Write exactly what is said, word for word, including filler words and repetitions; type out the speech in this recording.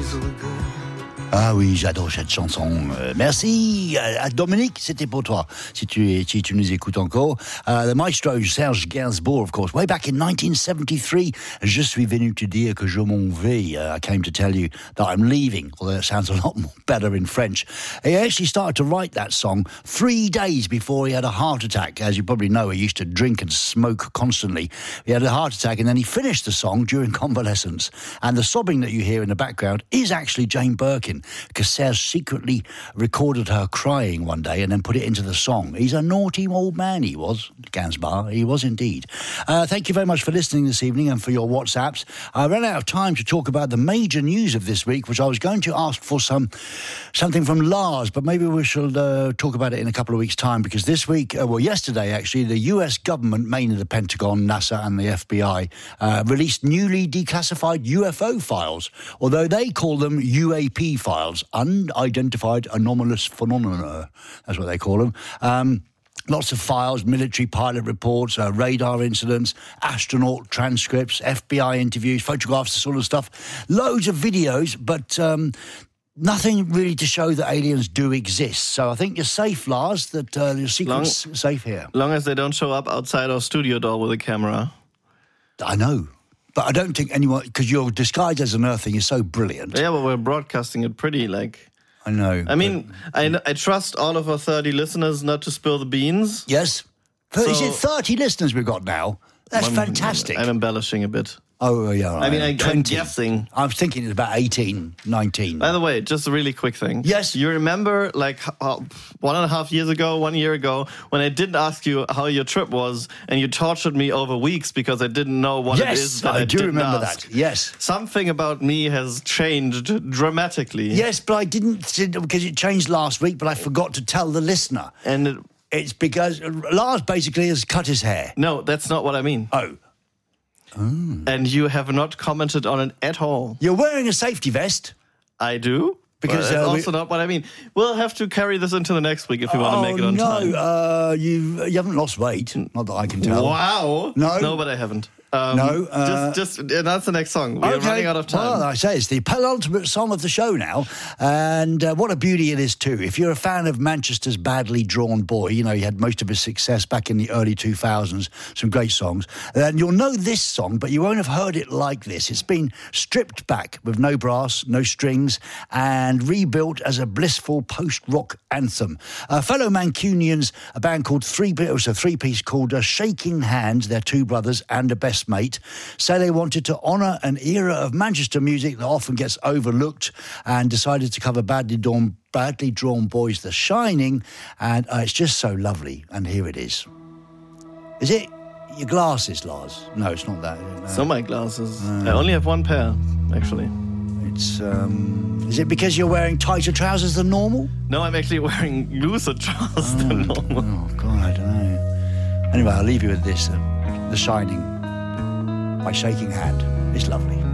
Ah oui, j'adore cette chanson. Euh, merci à Dominique, c'était pour toi, si tu, si tu nous écoutes encore. Uh, the maestro Serge Gainsbourg, of course, way back in nineteen seventy-three, je suis venu te dire que je m'en vais. Uh, I came to tell you that I'm leaving, although it sounds a lot more better in French. He actually started to write that song three days before he had a heart attack. As you probably know, he used to drink and smoke constantly. He had a heart attack, and then he finished the song during convalescence. And the sobbing that you hear in the background is actually Jane Birkin, because Serge secretly recorded her crying one day and then put it into the song. He's a naughty old man, he was, Gainsbourg. He was indeed. Uh, thank you very much for listening this evening and for your WhatsApps. I ran out of time to talk about the major news of this week, which I was going to ask for some something from Lars, but maybe we shall uh, talk about it in a couple of weeks' time, because this week, uh, well, yesterday actually, the U S government, mainly the Pentagon, NASA and the F B I, uh, released newly declassified U F O files, although they call them U A P files, unidentified anomalous phenomena. That's what they call them. Um, Lots of files, military pilot reports, uh, radar incidents, astronaut transcripts, F B I interviews, photographs, the sort of stuff. Loads of videos, but um, nothing really to show that aliens do exist. So I think you're safe, Lars, that uh, your secret's long, safe here. Long as they don't show up outside our studio door with a camera. I know. But I don't think anyone, because your disguise as an Earthling is so brilliant. Yeah, but we're broadcasting it pretty, like... I know. I mean, I, I trust all of our thirty listeners not to spill the beans. Yes. So, is it thirty listeners we've got now? That's I'm, fantastic. I'm embellishing a bit. Oh, yeah. Right. I mean, I, I'm guessing. I was thinking it's about eighteen, nineteen. By the way, just a really quick thing. Yes. You remember, like, uh, one and a half years ago, one year ago, when I didn't ask you how your trip was, and you tortured me over weeks because I didn't know what yes, it is that I, I do didn't remember ask. that. Yes. Something about me has changed dramatically. Yes, but I didn't, because it changed last week, but I forgot to tell the listener. And it, it's because Lars basically has cut his hair. No, that's not what I mean. Oh. Oh. And you have not commented on it at all. You're wearing a safety vest. I do. Because that's uh, also we, not what I mean. We'll have to carry this into the next week if we oh, want to make it on no, time. No, uh, you you haven't lost weight. Not that I can tell. Wow. No. No, but I haven't. Um, no. Uh, just, just that's the next song. We're okay. running out of time. Well, I say it's the penultimate song of the show now. And uh, what a beauty it is, too. If you're a fan of Manchester's Badly Drawn Boy, you know, he had most of his success back in the early two thousands, some great songs, then you'll know this song, but you won't have heard it like this. It's been stripped back with no brass, no strings, and rebuilt as a blissful post-rock anthem. Uh, fellow Mancunians, a band called Three, it was a three-piece called uh, Shaking Hands, their two brothers and a best mate, say they wanted to honour an era of Manchester music that often gets overlooked, and decided to cover Badly Drawn, Badly Drawn Boys' The Shining, and uh, it's just so lovely, and here it is. Is it your glasses, Lars? No, it's not that. No. It's not my glasses. Uh, I only have one pair, actually. It's, um... Is it because you're wearing tighter trousers than normal? No, I'm actually wearing looser trousers oh, than normal. Oh, God, I don't know. Anyway, I'll leave you with this, uh, The Shining, by Shaking Hand. It's lovely.